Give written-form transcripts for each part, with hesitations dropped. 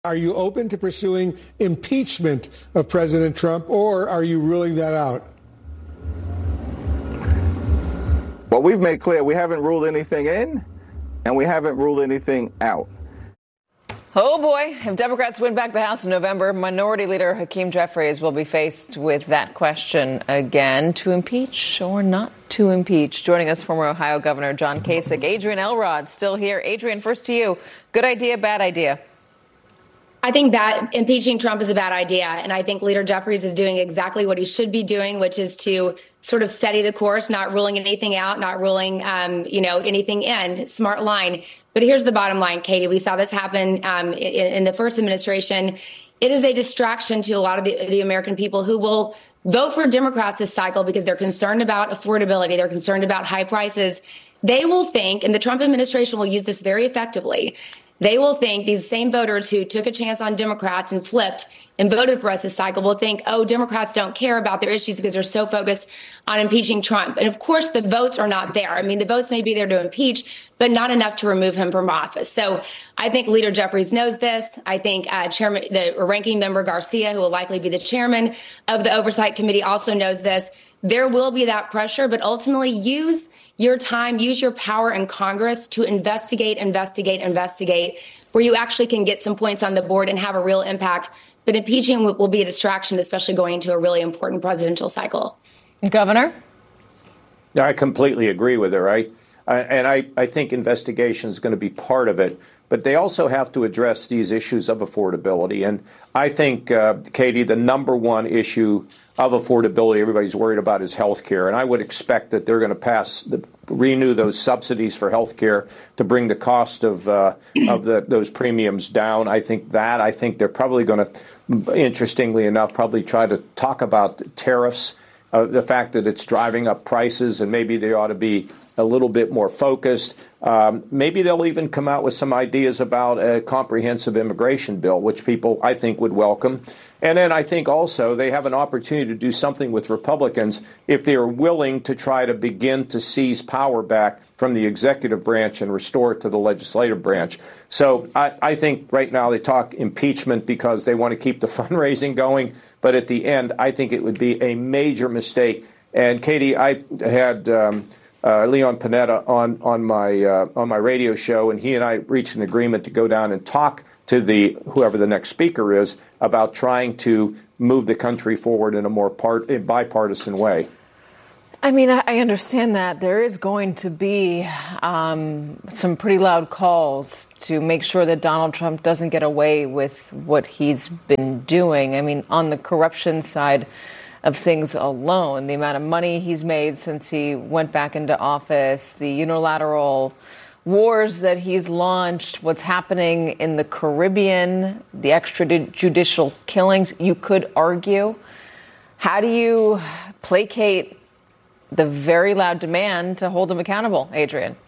Are you open to pursuing impeachment of President Trump, or are you ruling that out? Well, we've made clear we haven't ruled anything in, and we haven't ruled anything out. Oh, boy. If Democrats win back the House in November, Minority Leader Hakeem Jeffries will be faced with that question again, to impeach or not to impeach. Joining us, former Ohio Governor John Kasich. Adrian Elrod still here. Adrian, first to you. Good idea, bad idea? I think that impeaching Trump is a bad idea. And I think Leader Jeffries is doing exactly what he should be doing, which is to sort of steady the course, not ruling anything out, not ruling, anything in. Smart line. But here's the bottom line, Katie. We saw this happen in the first administration. It is a distraction to a lot of the American people who will vote for Democrats this cycle because they're concerned about affordability. They're concerned about high prices. They will think, and the Trump administration will use this very effectively, they will think these same voters who took a chance on Democrats and flipped and voted for us this cycle will think, oh, Democrats don't care about their issues because they're so focused on impeaching Trump. And of course, the votes are not there. I mean, the votes may be there to impeach, but not enough to remove him from office. So I think Leader Jeffries knows this. I think the ranking member Garcia, who will likely be the chairman of the Oversight Committee, also knows this. There will be that pressure, but ultimately use your time, use your power in Congress to investigate, where you actually can get some points on the board and have a real impact. But impeaching will be a distraction, especially going into a really important presidential cycle. Governor? Yeah, I completely agree with her. I think investigation is going to be part of it. But they also have to address these issues of affordability. And I think, Katie, the number one issue of affordability everybody's worried about is health care. And I would expect that they're going to renew those subsidies for health care to bring the cost of those premiums down. I think they're probably going to, interestingly enough, probably try to talk about tariffs, the fact that it's driving up prices, and maybe they ought to be a little bit more focused. Maybe they'll even come out with some ideas about a comprehensive immigration bill, which people, I think, would welcome. And then I think also they have an opportunity to do something with Republicans if they are willing to try to begin to seize power back from the executive branch and restore it to the legislative branch. So I think right now they talk impeachment because they want to keep the fundraising going. But at the end, I think it would be a major mistake. And Katie, I had Leon Panetta on my radio show, and he and I reached an agreement to go down and talk to whoever the next speaker is about trying to move the country forward in a more bipartisan way. I mean, I understand that there is going to be some pretty loud calls to make sure that Donald Trump doesn't get away with what he's been doing. I mean, on the corruption side of things alone, the amount of money he's made since he went back into office, the unilateral wars that he's launched, what's happening in the Caribbean, the extrajudicial killings, you could argue. How do you placate the very loud demand to hold him accountable, Adrian?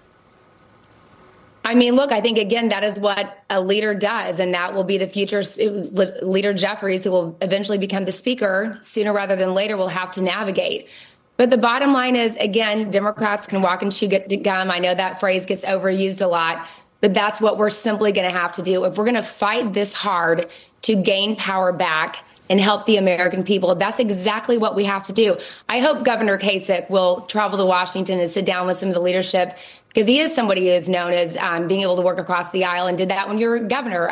I mean, look, I think, again, that is what a leader does, and that will be the future. Leader Jeffries, who will eventually become the speaker sooner rather than later, will have to navigate. But the bottom line is, again, Democrats can walk and chew gum. I know that phrase gets overused a lot, but that's what we're simply going to have to do. If we're going to fight this hard to gain power back and help the American people, that's exactly what we have to do. I hope Governor Kasich will travel to Washington and sit down with some of the leadership, because he is somebody who is known as being able to work across the aisle, and did that when you were governor.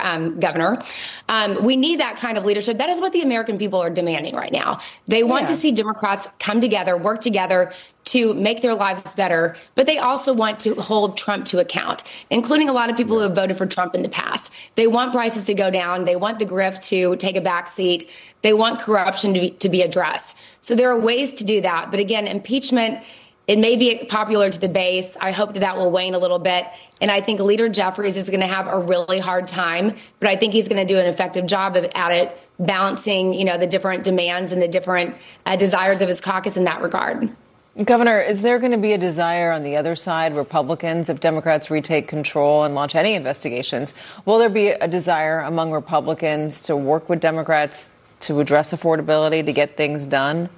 We need that kind of leadership. That is what the American people are demanding right now. They want to see Democrats come together, work together to make their lives better, but they also want to hold Trump to account, including a lot of people who have voted for Trump in the past. They want prices to go down. They want the grift to take a back seat. They want corruption to be addressed. So there are ways to do that. But again, impeachment, it may be popular to the base. I hope that will wane a little bit. And I think Leader Jeffries is going to have a really hard time, but I think he's going to do an effective job at it, balancing, the different demands and the different desires of his caucus in that regard. Governor, is there going to be a desire on the other side, Republicans, if Democrats retake control and launch any investigations, will there be a desire among Republicans to work with Democrats to address affordability, to get things done?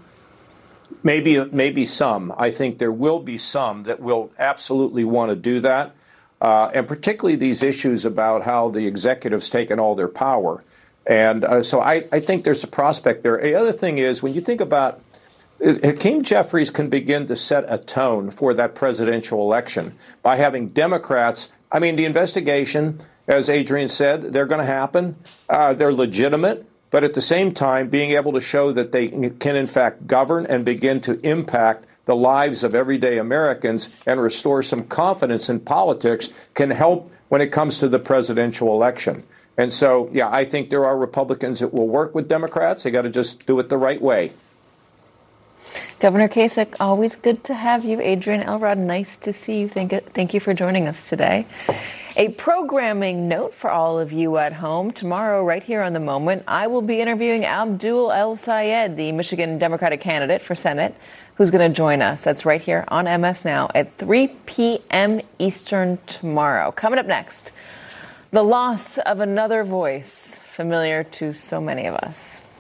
Maybe some. I think there will be some that will absolutely want to do that. and particularly these issues about how the executive's taken all their power. And so I think there's a prospect there. The other thing is, when you think about Hakeem Jeffries can begin to set a tone for that presidential election by having Democrats. I mean, the investigation, as Adrian said, they're going to happen. They're legitimate. But at the same time, being able to show that they can, in fact, govern and begin to impact the lives of everyday Americans and restore some confidence in politics can help when it comes to the presidential election. And so, yeah, I think there are Republicans that will work with Democrats. They got to just do it the right way. Governor Kasich, always good to have you. Adrian Elrod, nice to see you. Thank you for joining us today. A programming note for all of you at home. Tomorrow, right here on The Moment, I will be interviewing Abdul El-Sayed, the Michigan Democratic candidate for Senate, who's going to join us. That's right here on MS Now at 3 p.m. Eastern tomorrow. Coming up next, the loss of another voice familiar to so many of us.